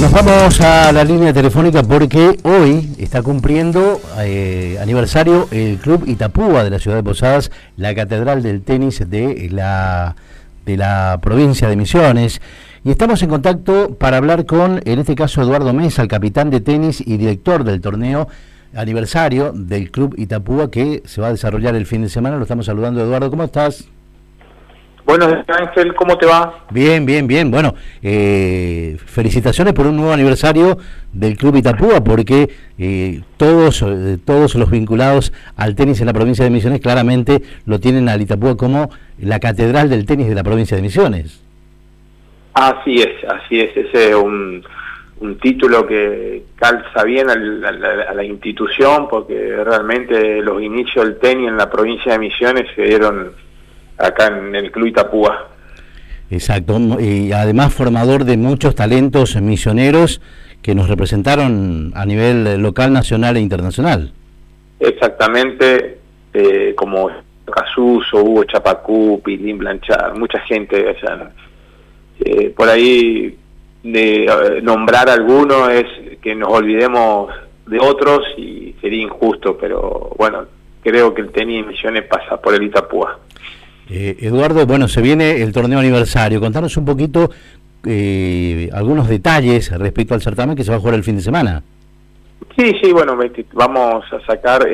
Nos vamos a la línea telefónica porque hoy está cumpliendo aniversario el Club Itapúa de la ciudad de Posadas, la catedral del tenis de la provincia de Misiones. Y estamos en contacto para hablar con, en este caso, Eduardo Mesa, el capitán de tenis y director del torneo aniversario del Club Itapúa que se va a desarrollar el fin de semana. Lo estamos saludando. Eduardo, ¿cómo estás? Bueno, Ángel, ¿cómo te va? Bien, bien, bien. Bueno, felicitaciones por un nuevo aniversario del Club Itapúa, porque todos los vinculados al tenis en la provincia de Misiones claramente lo tienen al Itapúa como la catedral del tenis de la provincia de Misiones. Así es. Ese es un título que calza bien a la institución, porque realmente los inicios del tenis en la provincia de Misiones se dieron acá en el Club Itapúa. Exacto, y además formador de muchos talentos misioneros que nos representaron a nivel local, nacional e internacional. Exactamente, como Casuso, Hugo Chapacú, Pilín Blanchard, mucha gente. O sea, por ahí de nombrar algunos es que nos olvidemos de otros y sería injusto, pero bueno, creo que el tenis de Misiones pasa por el Itapúa. Eduardo, bueno, se viene el torneo aniversario. Contanos un poquito algunos detalles respecto al certamen que se va a jugar el fin de semana. Sí, bueno, vamos a sacar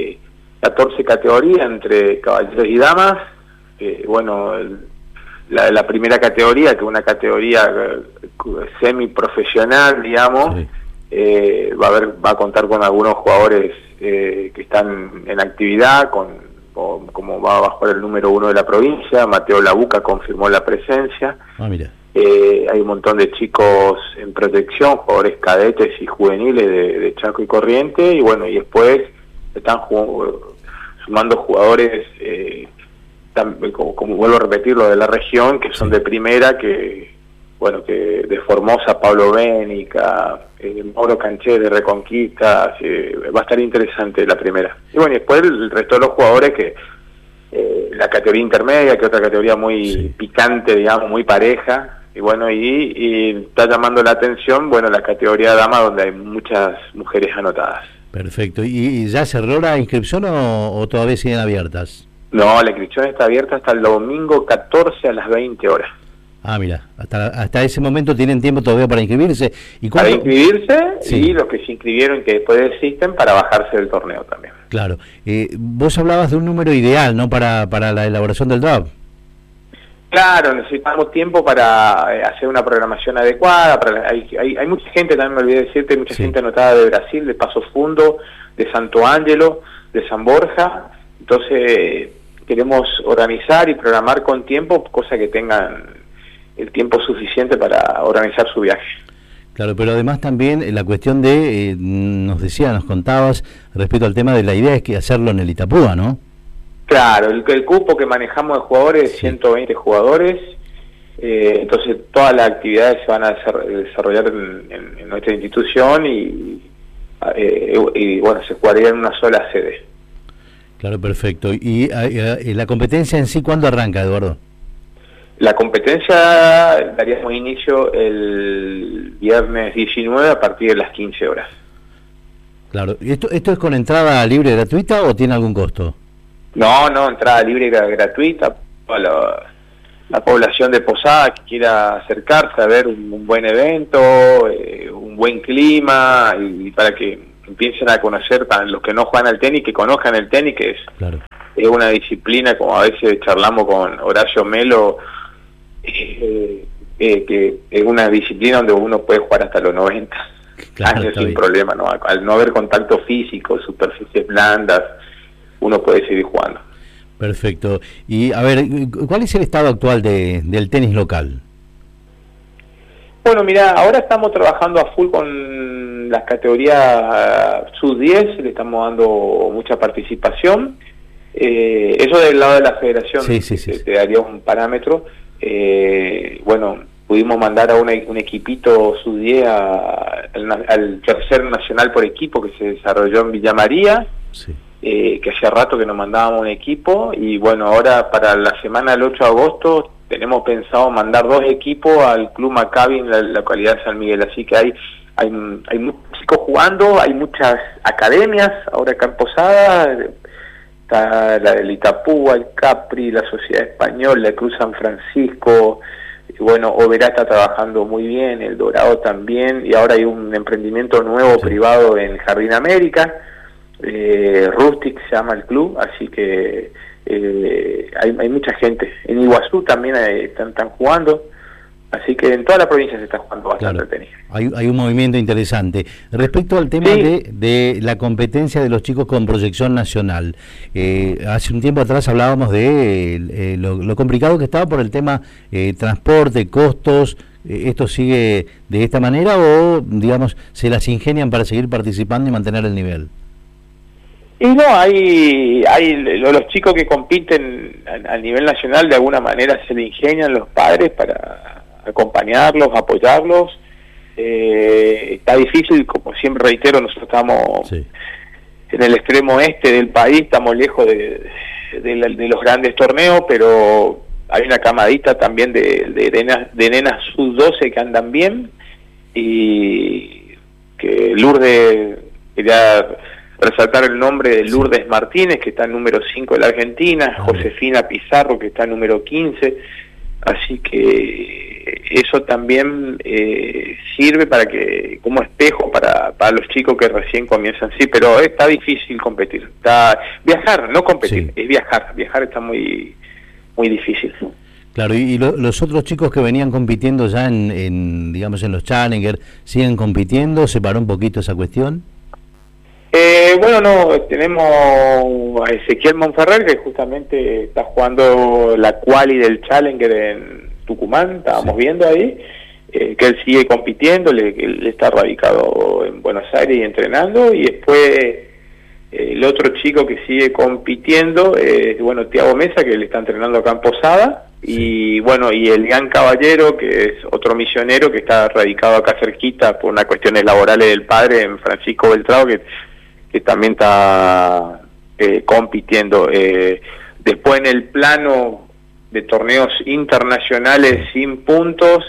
14 categorías entre caballeros y damas. Bueno, la primera categoría, que es una categoría semiprofesional, digamos, sí. Va a contar con algunos jugadores que están en actividad, como va a jugar el número 1 de la provincia. Mateo Labuca confirmó la presencia. Mira. Hay un montón de chicos en protección, jugadores cadetes y juveniles de Chaco y Corriente, y bueno, y después están sumando jugadores, como vuelvo a repetir, lo de la región, que son de primera, que de Formosa, Pablo Bénica, Mauro Canché de Reconquista. Va a estar interesante la primera. Y bueno, y después el resto de los jugadores, que la categoría intermedia, que es otra categoría muy picante, digamos, muy pareja. Y bueno, y está llamando la atención, bueno, la categoría dama, donde hay muchas mujeres anotadas. Perfecto. ¿Y ya cerró la inscripción o todavía siguen abiertas? No, la inscripción está abierta hasta el domingo 14 a las 20 horas. Ah, mira, hasta ese momento tienen tiempo todavía para inscribirse. ¿Y para inscribirse? Sí. Y los que se inscribieron, que después desisten, para bajarse del torneo también. Claro. Vos hablabas de un número ideal, ¿no?, para la elaboración del draft. Claro, necesitamos tiempo para hacer una programación adecuada. Hay mucha gente, también me olvidé decirte, mucha gente anotada de Brasil, de Paso Fundo, de Santo Ángelo, de San Borja. Entonces queremos organizar y programar con tiempo, cosa que tengan el tiempo suficiente para organizar su viaje. Claro, pero además también la cuestión de, nos contabas respecto al tema de la idea es que hacerlo en el Itapúa, ¿no? Claro, el cupo que manejamos de jugadores es 120 jugadores, entonces todas las actividades se van a desarrollar en nuestra institución y bueno, se jugaría en una sola sede. Claro, perfecto. ¿Y la competencia en sí cuándo arranca, Eduardo? La competencia daríamos inicio el viernes 19 a partir de las 15 horas. Claro. ¿Y esto es con entrada libre gratuita o tiene algún costo? No, entrada libre gratuita para la población de Posada que quiera acercarse a ver un buen evento, un buen clima, y para que empiecen a conocer, para los que no juegan al tenis, que conozcan el tenis, que es una disciplina, como a veces charlamos con Horacio Melo, que es una disciplina donde uno puede jugar hasta los 90 años sin problema, ¿no? Al no haber contacto físico, superficies blandas, uno puede seguir jugando. Perfecto. Y a ver, ¿cuál es el estado actual del tenis local? Bueno, mira, ahora estamos trabajando a full con las categorías sub-10, le estamos dando mucha participación. Eso del lado de la federación te daría un parámetro. Bueno, pudimos mandar a un equipito sub-10 al tercer nacional por equipo que se desarrolló en Villa María. Sí. Que hacía rato que nos mandábamos un equipo, y bueno, ahora para la semana del 8 de agosto tenemos pensado mandar 2 equipos al Club Maccabi en la localidad de San Miguel, así que hay muchos chicos jugando, hay muchas academias, ahora acá en Posada, está la del Itapúa, el Capri, la Sociedad Española, el Cruz San Francisco, y bueno, Oberá está trabajando muy bien, el Dorado también, y ahora hay un emprendimiento nuevo privado en Jardín América, Rustic se llama el club, así que hay mucha gente. En Iguazú también están jugando, así que en toda la provincia se está jugando bastante tenis. Hay un movimiento interesante. Respecto al tema de la competencia de los chicos con proyección nacional, hace un tiempo atrás hablábamos de lo complicado que estaba por el tema transporte, costos. ¿Esto sigue de esta manera o, digamos, se las ingenian para seguir participando y mantener el nivel? Y no, hay los chicos que compiten a nivel nacional, de alguna manera se le ingenian los padres para acompañarlos, apoyarlos. Está difícil, como siempre reitero, nosotros estamos en el extremo este del país, estamos lejos de los grandes torneos, pero hay una camadita también de nenas sub-12 que andan bien, y que Lourdes, quería resaltar el nombre de Lourdes Martínez, que está en número 5 de la Argentina, Josefina Pizarro, que está en número 15, así que eso también sirve para que, como espejo para los chicos que recién comienzan, pero está difícil competir, viajar, no competir, es viajar está muy difícil. Claro, y los otros chicos que venían compitiendo ya digamos, en los Challenger, ¿siguen compitiendo? ¿Se paró un poquito esa cuestión? Bueno, no, tenemos a Ezequiel Monferrer, que justamente está jugando la quali del Challenger en Tucumán, estábamos viendo ahí, que él sigue compitiendo, él está radicado en Buenos Aires y entrenando, y después el otro chico que sigue compitiendo es, bueno, Tiago Mesa, que él está entrenando acá en Posada, y bueno, y el Ian Caballero, que es otro misionero que está radicado acá cerquita por unas cuestiones laborales del padre, en Francisco Beltrao, que también está compitiendo. Después, en el plano de torneos internacionales sin puntos,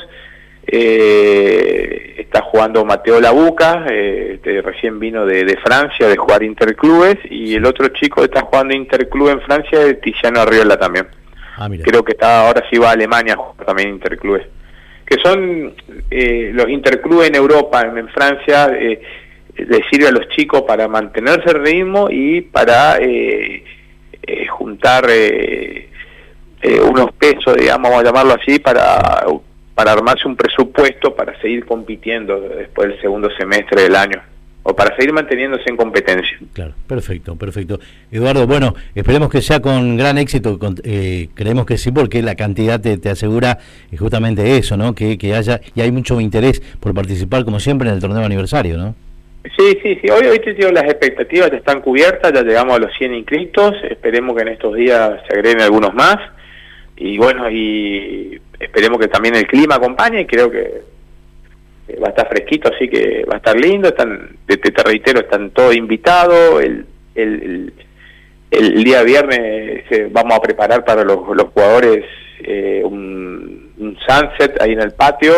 está jugando Mateo Labuca, recién vino de Francia, de jugar interclubes, y el otro chico que está jugando interclub en Francia es Tiziano Arriola también. Creo que ahora sí va a Alemania a jugar también interclubes, que son los interclubes en Europa, en Francia, le sirve a los chicos para mantenerse el ritmo y para juntar unos pesos, digamos, vamos a llamarlo así, para armarse un presupuesto para seguir compitiendo después del segundo semestre del año, o para seguir manteniéndose en competencia. Claro, perfecto. Eduardo, bueno, esperemos que sea con gran éxito, creemos que sí, porque la cantidad te asegura justamente eso, ¿no? Que haya, y hay mucho interés por participar, como siempre, en el torneo aniversario, ¿no? Sí, hoy te digo, las expectativas están cubiertas, ya llegamos a los 100 inscritos, esperemos que en estos días se agreguen algunos más, y bueno, y esperemos que también el clima acompañe, y creo que va a estar fresquito, así que va a estar lindo, te reitero, están todos invitados, el día viernes vamos a preparar para los jugadores un sunset ahí en el patio,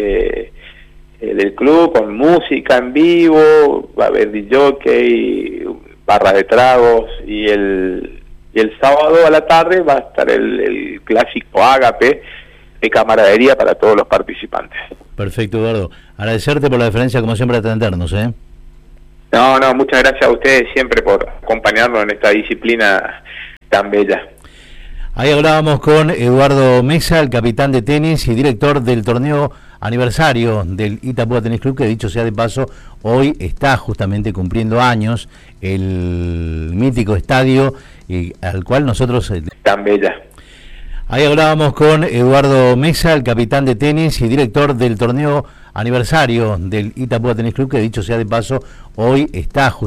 del club, con música en vivo, va a haber DJ, barra de tragos, y el sábado a la tarde va a estar el clásico ágape de camaradería para todos los participantes. Perfecto, Eduardo. Agradecerte por la deferencia, como siempre, de atendernos, ¿eh? No, muchas gracias a ustedes siempre por acompañarnos en esta disciplina tan bella. Ahí hablábamos con Eduardo Mesa, el capitán de tenis y director del torneo aniversario del Itapúa Tenis Club, que dicho sea de paso, hoy está justamente cumpliendo años el mítico estadio al cual nosotros... Tan bella. Ahí hablábamos con Eduardo Mesa, el capitán de tenis y director del torneo aniversario del Itapúa Tenis Club, que dicho sea de paso, hoy está justamente